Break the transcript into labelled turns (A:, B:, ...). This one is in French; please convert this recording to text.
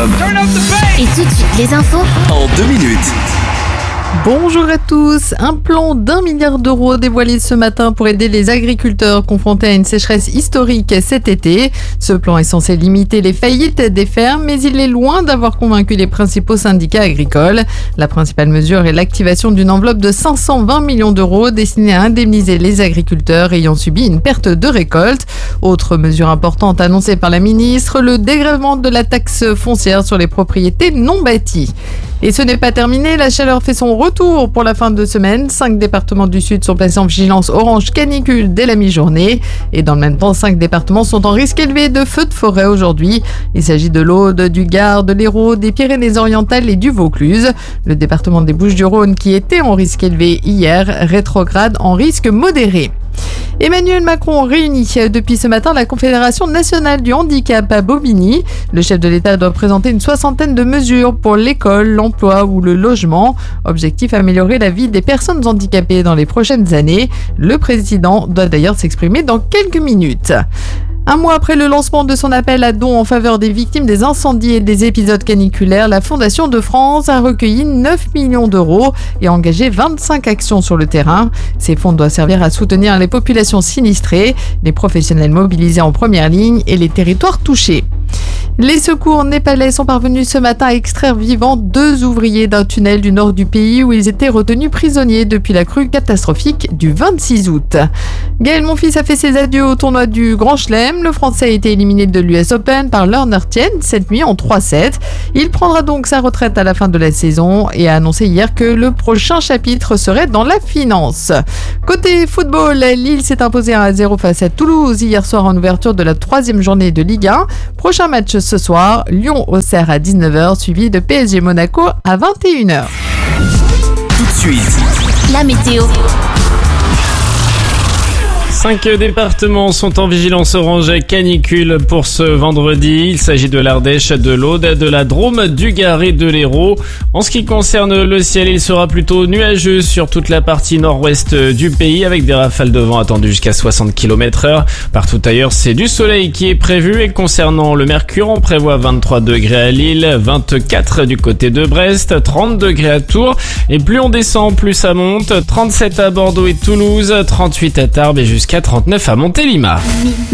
A: FM.
B: Et tout de suite, les infos
A: En 2 minutes.
C: Bonjour à tous. Un plan d'1 milliard d'euros dévoilé ce matin pour aider les agriculteurs confrontés à une sécheresse historique cet été. Ce plan est censé limiter les faillites des fermes, mais il est loin d'avoir convaincu les principaux syndicats agricoles. La principale mesure est l'activation d'une enveloppe de 520 millions d'euros destinée à indemniser les agriculteurs ayant subi une perte de récolte. Autre mesure importante annoncée par la ministre, le dégrèvement de la taxe foncière sur les propriétés non bâties. Et ce n'est pas terminé, la chaleur fait son retour pour la fin de semaine. 5 départements du Sud sont placés en vigilance orange canicule dès la mi-journée. Et dans le même temps, 5 départements sont en risque élevé de feux de forêt aujourd'hui. Il s'agit de l'Aude, du Gard, de l'Hérault, des Pyrénées-Orientales et du Vaucluse. Le département des Bouches-du-Rhône, qui était en risque élevé hier, rétrograde en risque modéré. Emmanuel Macron réunit depuis ce matin la Confédération nationale du handicap à Bobigny. Le chef de l'État doit présenter une 60aine de mesures pour l'école, l'emploi ou le logement. Objectif, améliorer la vie des personnes handicapées dans les prochaines années. Le président doit d'ailleurs s'exprimer dans quelques minutes. Un mois après le lancement de son appel à dons en faveur des victimes des incendies et des épisodes caniculaires, la Fondation de France a recueilli 9 millions d'euros et engagé 25 actions sur le terrain. Ces fonds doivent servir à soutenir les populations sinistrées, les professionnels mobilisés en première ligne et les territoires touchés. Les secours népalais sont parvenus ce matin à extraire vivants 2 ouvriers d'un tunnel du nord du pays où ils étaient retenus prisonniers depuis la crue catastrophique du 26 août. Gaël Monfils a fait ses adieux au tournoi du Grand Chelem. Le Français a été éliminé de l'US Open par Lerner Tien cette nuit en 3-7. Il prendra donc sa retraite à la fin de la saison et a annoncé hier que le prochain chapitre serait dans la finance. Côté football, Lille s'est imposé 1-0 face à Toulouse hier soir en ouverture de la 3e journée de Ligue 1. Prochain match ce soir, Lyon-Auxerre à 19h, suivi de PSG Monaco à 21h.
A: Tout de suite,
B: la météo.
D: 5 départements sont en vigilance orange canicule pour ce vendredi. Il s'agit de l'Ardèche, de l'Aude, de la Drôme, du Gard et de l'Hérault. En ce qui concerne le ciel, il sera plutôt nuageux sur toute la partie nord-ouest du pays avec des rafales de vent attendues jusqu'à 60 km/h. Partout ailleurs, c'est du soleil qui est prévu. Et concernant le mercure, on prévoit 23 degrés à Lille, 24 du côté de Brest, 30 degrés à Tours. Et plus on descend, plus ça monte. 37 à Bordeaux et Toulouse, 38 à Tarbes et jusqu'à 39 à Montélimar.